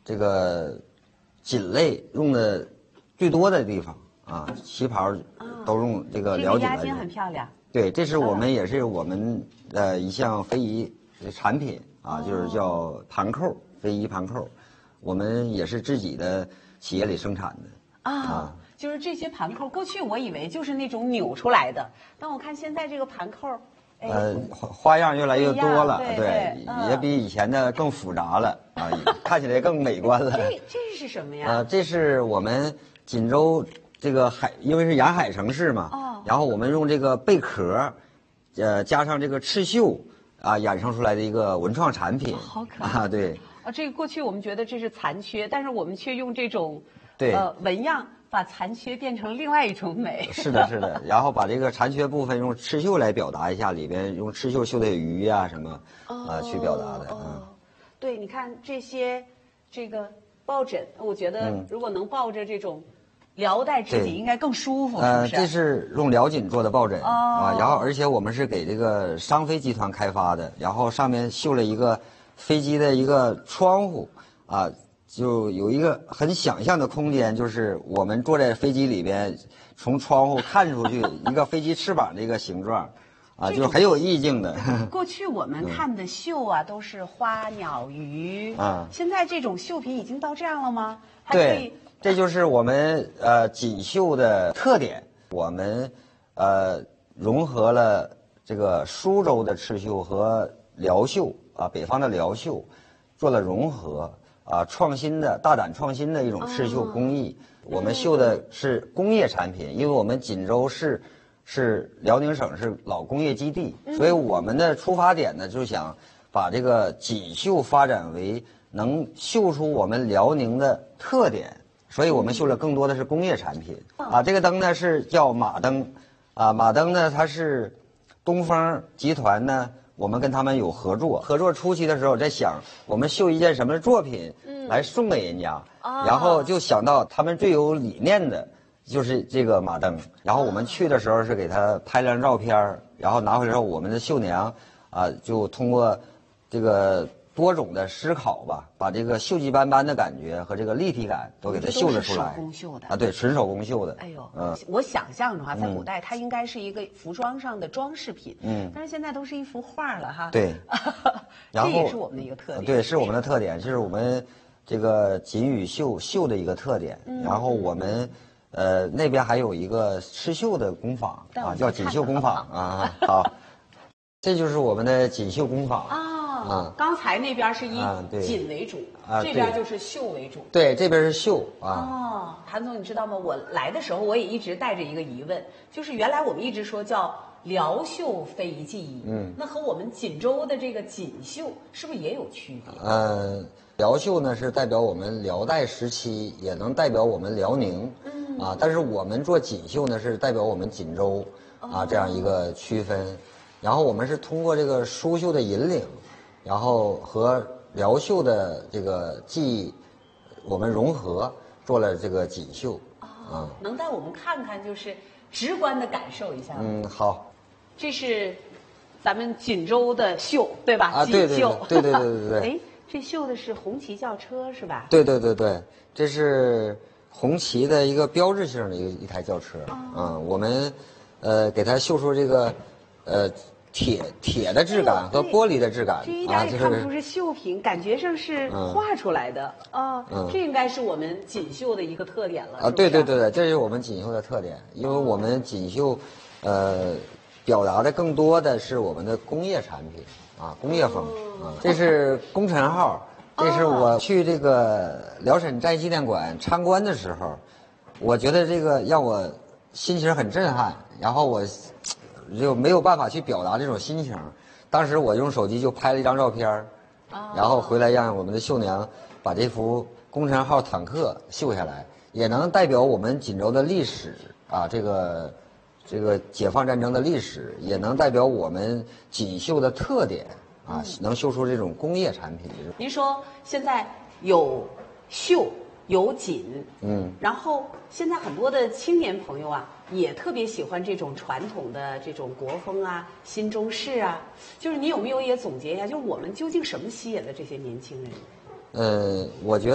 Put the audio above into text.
这个锦类用的最多的地方啊，旗袍都用这个辽锦来用。 这个压肩很漂亮。 对，这是我们也是我们一项非遗产品啊，就是叫盘扣，非遗盘扣，我们也是自己的企业里生产的啊。就是这些盘扣，过去我以为就是那种扭出来的，但我看现在这个盘扣， 花样越来越多了， 对， 也比以前的更复杂了啊，看起来更美观了。 这是什么呀？ 这是我们锦州这个因为是沿海城市嘛，然后我们用这个贝壳，加上这个刺绣啊，衍生出来的一个文创产品。 好可爱啊！对啊，这个过去我们觉得这是残缺，但是我们却用这种纹样。把残缺变成另外一种美。 是的，是的。然后把这个残缺部分用刺绣来表达一下，里边用刺绣绣的鱼呀什么去表达的。 对，你看这个抱枕，我觉得如果能抱着这种辽带织锦，应该更舒服，是不是？ 这是用辽锦做的抱枕啊，然后而且我们是给这个商飞集团开发的，然后上面绣了一个飞机的一个窗户啊。就有一个很想象的空间，就是我们坐在飞机里边，从窗户看出去一个飞机翅膀的一个形状，啊，就是很有意境的。 过去我们看的绣啊，都是花鸟鱼啊，现在这种绣品已经到这样了吗？ 对，这就是我们锦绣的特点。我们融合了这个苏州的刺绣和辽绣啊，北方的辽绣，做了融合。大胆创新的一种刺绣工艺，我们绣的是工业产品，因为我们锦州是辽宁省是老工业基地，所以我们的出发点呢，就想把这个锦绣发展为能绣出我们辽宁的特点，所以我们绣了更多的是工业产品。这个灯呢是叫马灯，马灯呢它是东风集团呢。我们跟他们有合作初期的时候，在想我们绣一件什么作品来送给人家，然后就想到他们最有理念的就是这个马灯。然后我们去的时候是给他拍了张照片，然后拿回来之后，我们的绣娘就通过这个多种的思考吧，把这个锈迹斑斑的感觉和这个立体感都给它绣了出来。 手工绣的对，纯手工绣的。 哎呦，我想象中在古代它应该是一个服装上的装饰品，但是现在都是一幅画了哈。 对，然后这也是我们的一个特点。 对，是我们的特点，就是我们这个锦与绣的一个特点。然后我们那边还有一个刺绣的工坊叫锦绣工坊啊。好，这就是我们的锦绣工坊。 刚才那边是以锦为主，这边就是绣为主。 对，这边是绣啊。 谭总，你知道吗？我来的时候我也一直带着一个疑问，就是原来我们一直说叫辽绣非遗技艺，那和我们锦州的这个锦绣是不是也有区别？ 辽绣呢是代表我们辽代时期，也能代表我们辽宁，但是我们做锦绣呢是代表我们锦州这样一个区分。然后我们是通过这个苏绣的引领。然后和辽绣的这个技艺，我们融合做了这个锦绣。 能带我们看看，就是直观的感受一下吗？ 好。 这是咱们锦州的绣，对吧？ 锦绣。对。 哎，这绣的是红旗轿车是吧？ 对，这是红旗的一个标志性的一台轿车。我们给它绣出这个铁的质感和玻璃的质感， 这一点也看不出是绣品，感觉上是画出来的这应该是我们锦绣的一个特点了。 对，这是我们锦绣的特点，因为我们锦绣，表达的更多的是我们的工业产品工业风这是功臣号，这是我去这个辽沈战役纪念馆参观的时候，我觉得这个让我心情很震撼，然后我就没有办法去表达这种心情。当时我用手机就拍了一张照片，然后回来让我们的绣娘把这幅功臣号坦克绣下来，也能代表我们锦州的历史这个解放战争的历史，也能代表我们锦绣的特点能绣出这种工业产品。 您说现在有绣有锦，然后现在很多的青年朋友也特别喜欢这种传统的这种国风新中式就是你有没有也总结一下，就是我们究竟什么吸引了这些年轻人？ 我觉得。